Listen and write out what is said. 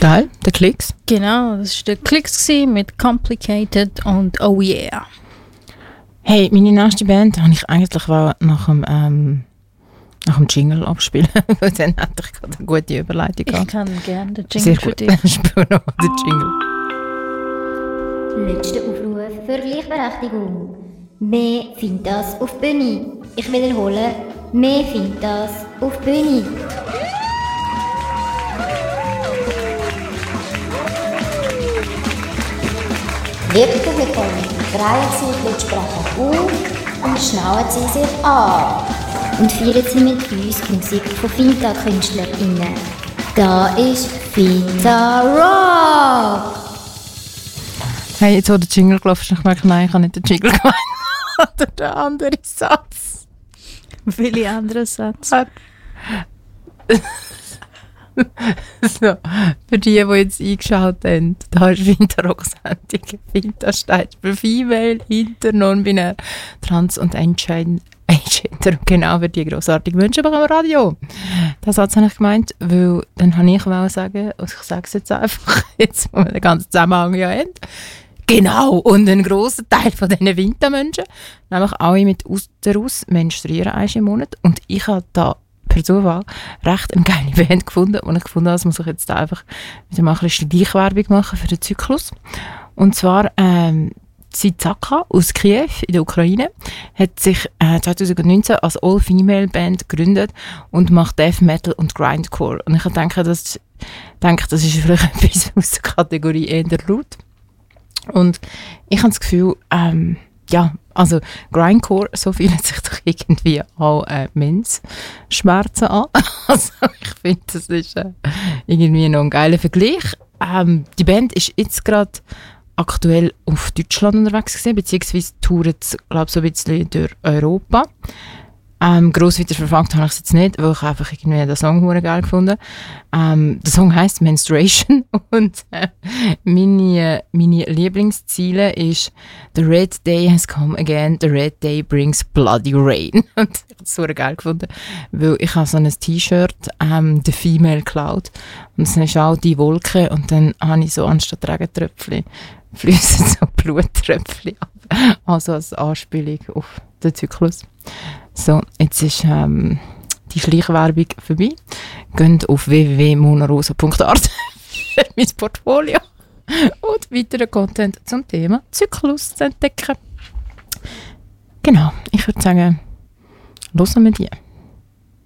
Geil, der Klicks. Genau, das war der Klicks mit Complicated und Oh Yeah. Hey, meine nächste Band habe ich eigentlich nach dem Jingle abspielen, weil dann hätte ich gerade eine gute Überleitung Ich gehabt. kann gerne den Sehr Jingle für gut, dich. spiel noch den Jingle. Letzter Aufruf für Gleichberechtigung. Mehr findet das auf Bühne. Ich wiederhole, mehr findet das auf Bühne. Herzlich willkommen. Drehen Sie die Lautsprecher auf und schnallen Sie sich an. Und feiern Sie mit uns die Musik von Finta-KünstlerInnen. Da ist Finta Rock! Hey, jetzt wo der Jingle gelaufen ist, ich merke, nein, ich habe nicht den Jingle gemeint. Oder der andere Satz. Viele andere Sätze. So, für die jetzt eingeschaut haben, da ist Winterrock-Sendung. Winter steht für Female, Inter, Non-Binär, Trans und Agender. Genau, für die grossartigen Wünsche bekommen wir Radio. Das hat es nicht gemeint, weil dann habe ich sagen, und ich sage es jetzt einfach, jetzt wo wir den ganzen Zusammenhang ja haben. Genau, und ein grosser Teil von diesen Wintermenschen, nämlich alle mit Uterus, menstruieren einmal im Monat. Und ich habe da per Zufall recht eine geile Band gefunden, und ich gefunden habe, dass muss ich jetzt da einfach wieder mal ein bisschen Gleichwerbung machen für den Zyklus. Und zwar Zizaka aus Kiew in der Ukraine hat sich 2019 als All-Female-Band gegründet und macht Death Metal und Grindcore. Und ich denke, das ist vielleicht etwas aus der Kategorie eher laut. Und ich habe das Gefühl, also Grindcore, so fühlen sich doch irgendwie auch Mens-Schmerzen an. Also ich finde, das ist irgendwie noch ein geiler Vergleich. Die Band ist jetzt gerade aktuell auf Deutschland unterwegs gewesen, beziehungsweise touret, glaube ich, so ein bisschen durch Europa. Gross weiter verfolgt habe ich es jetzt nicht, weil ich einfach irgendwie den Song sehr geil gefunden. Der Song heisst Menstruation und meine Lieblingsziele ist «The red day has come again, the red day brings bloody rain». Und ich habe es so geil gefunden, weil ich habe so ein T-Shirt, «The Female Cloud», und es ist auch die Wolke, und dann habe ich so anstatt Regentröpfchen fließen so Bluttröpfchen ab. Also als Anspielung auf den Zyklus. So, jetzt ist die Schleichwerbung vorbei. Geht auf www.monarosa.art für mein Portfolio und weiteren Content zum Thema Zyklus zu entdecken. Genau, ich würde sagen, hören wir die.